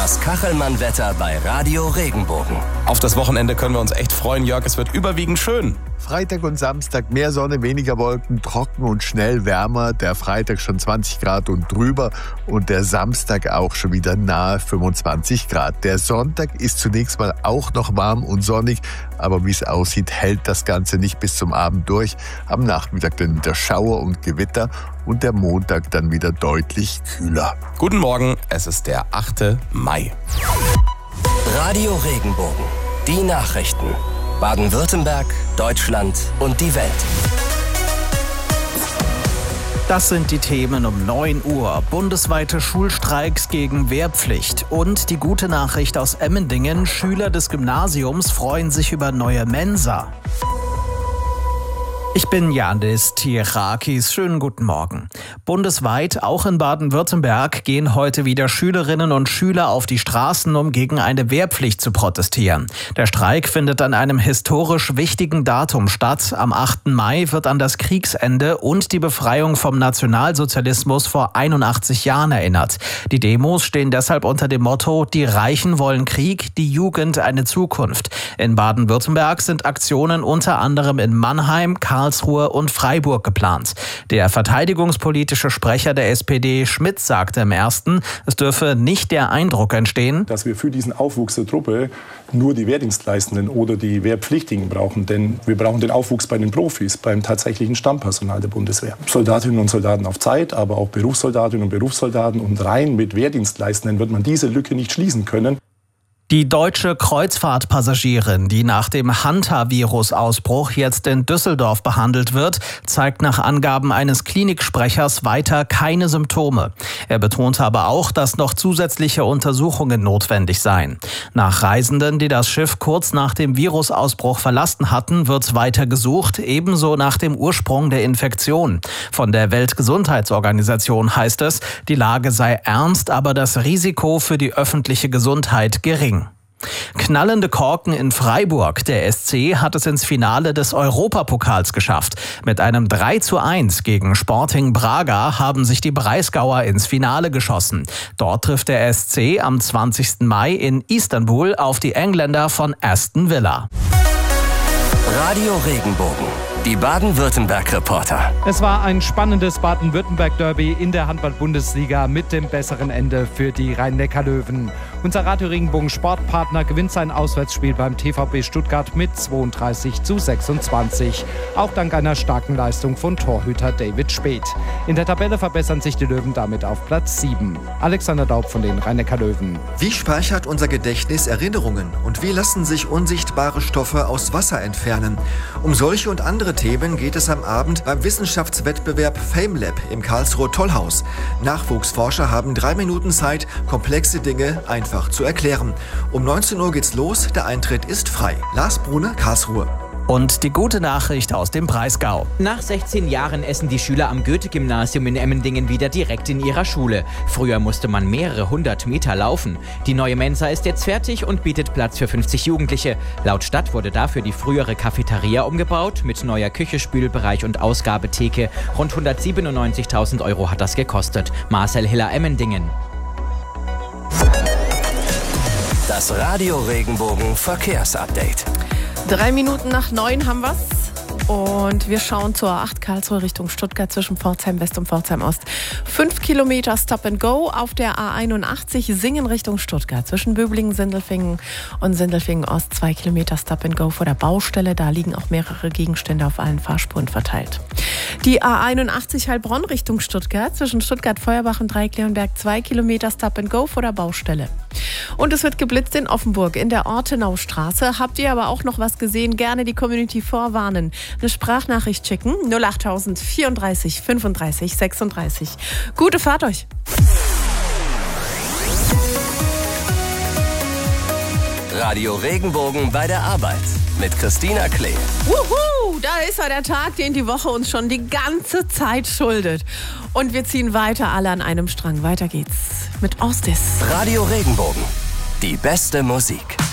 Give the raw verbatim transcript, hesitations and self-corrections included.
Das Kachelmann-Wetter bei Radio Regenbogen. Auf das Wochenende können wir uns echt freuen, Jörg. Es wird überwiegend schön. Freitag und Samstag mehr Sonne, weniger Wolken, trocken und schnell wärmer. Der Freitag schon zwanzig Grad und drüber und der Samstag auch schon wieder nahe fünfundzwanzig Grad. Der Sonntag ist zunächst mal auch noch warm und sonnig, aber wie es aussieht, hält das Ganze nicht bis zum Abend durch. Am Nachmittag dann wieder Schauer und Gewitter und der Montag dann wieder deutlich kühler. Guten Morgen, es ist der achte Mai. Radio Regenbogen, die Nachrichten. Baden-Württemberg, Deutschland und die Welt. Das sind die Themen um neun Uhr. Bundesweite Schulstreiks gegen Wehrpflicht. Und die gute Nachricht aus Emmendingen. Schüler des Gymnasiums freuen sich über neue Mensa. Ich bin Janis Tirakis. Schönen guten Morgen. Bundesweit, auch in Baden-Württemberg, gehen heute wieder Schülerinnen und Schüler auf die Straßen, um gegen eine Wehrpflicht zu protestieren. Der Streik findet an einem historisch wichtigen Datum statt. Am achten Mai wird an das Kriegsende und die Befreiung vom Nationalsozialismus vor einundachtzig Jahren erinnert. Die Demos stehen deshalb unter dem Motto: Die Reichen wollen Krieg, die Jugend eine Zukunft. In Baden-Württemberg sind Aktionen unter anderem in Mannheim, Karlsruhe und Freiburg geplant. Der verteidigungspolitische Sprecher der S P D, Schmidt, sagte im ersten, es dürfe nicht der Eindruck entstehen, dass wir für diesen Aufwuchs der Truppe nur die Wehrdienstleistenden oder die Wehrpflichtigen brauchen. Denn wir brauchen den Aufwuchs bei den Profis, beim tatsächlichen Stammpersonal der Bundeswehr. Soldatinnen und Soldaten auf Zeit, aber auch Berufssoldatinnen und Berufssoldaten. Und rein mit Wehrdienstleistenden wird man diese Lücke nicht schließen können. Die deutsche Kreuzfahrtpassagierin, die nach dem Hanta-Virus-Ausbruch jetzt in Düsseldorf behandelt wird, zeigt nach Angaben eines Kliniksprechers weiter keine Symptome. Er betonte aber auch, dass noch zusätzliche Untersuchungen notwendig seien. Nach Reisenden, die das Schiff kurz nach dem Virusausbruch verlassen hatten, wird weiter gesucht, ebenso nach dem Ursprung der Infektion. Von der Weltgesundheitsorganisation heißt es, die Lage sei ernst, aber das Risiko für die öffentliche Gesundheit gering. Knallende Korken in Freiburg. Der S C hat es ins Finale des Europapokals geschafft. Mit einem drei zu eins gegen Sporting Braga haben sich die Breisgauer ins Finale geschossen. Dort trifft der S C am zwanzigsten Mai in Istanbul auf die Engländer von Aston Villa. Radio Regenbogen, die Baden-Württemberg-Reporter. Es war ein spannendes Baden-Württemberg-Derby in der Handball-Bundesliga mit dem besseren Ende für die Rhein-Neckar-Löwen. Unser Radio Regenbogen Sportpartner gewinnt sein Auswärtsspiel beim T V B Stuttgart mit zweiunddreißig zu sechsundzwanzig. Auch dank einer starken Leistung von Torhüter David Speth. In der Tabelle verbessern sich die Löwen damit auf Platz sieben. Alexander Daub von den Rhein-Neckar-Löwen. Wie speichert unser Gedächtnis Erinnerungen und wie lassen sich unsichtbare Stoffe aus Wasser entfernen? Um solche und andere Themen geht es am Abend beim Wissenschaftswettbewerb FameLab im Karlsruher Tollhaus. Nachwuchsforscher haben drei Minuten Zeit, komplexe Dinge einfach zu erklären. Um neunzehn Uhr geht's los, der Eintritt ist frei. Lars Brune, Karlsruhe. Und die gute Nachricht aus dem Breisgau. Nach sechzehn Jahren essen die Schüler am Goethe-Gymnasium in Emmendingen wieder direkt in ihrer Schule. Früher musste man mehrere hundert Meter laufen. Die neue Mensa ist jetzt fertig und bietet Platz für fünfzig Jugendliche. Laut Stadt wurde dafür die frühere Cafeteria umgebaut. Mit neuer Küche, Spülbereich und Ausgabetheke. Rund hundertsiebenundneunzigtausend Euro hat das gekostet. Marcel Hiller, Emmendingen. Das Radio Regenbogen Verkehrsupdate. Drei Minuten nach neun haben wir's. Und wir schauen zur A acht Karlsruhe Richtung Stuttgart zwischen Pforzheim West und Pforzheim Ost. Fünf Kilometer Stop and Go auf der A einundachtzig Singen Richtung Stuttgart. Zwischen Böblingen, Sindelfingen und Sindelfingen Ost. Zwei Kilometer Stop and Go vor der Baustelle. Da liegen auch mehrere Gegenstände auf allen Fahrspuren verteilt. Die A einundachtzig Heilbronn Richtung Stuttgart. Zwischen Stuttgart-Feuerbach und Dreieckleonberg. Zwei Kilometer Stop and Go vor der Baustelle. Und es wird geblitzt in Offenburg in der Ortenaustraße. Habt ihr aber auch noch was gesehen? Gerne die Community vorwarnen. Eine Sprachnachricht schicken. null achttausend vierunddreißig fünfunddreißig sechsunddreißig. Gute Fahrt euch. Radio Regenbogen bei der Arbeit mit Christina Klee. Wuhu, da ist er, der Tag, den die Woche uns schon die ganze Zeit schuldet. Und wir ziehen weiter alle an einem Strang. Weiter geht's mit Ostis. Radio Regenbogen, die beste Musik.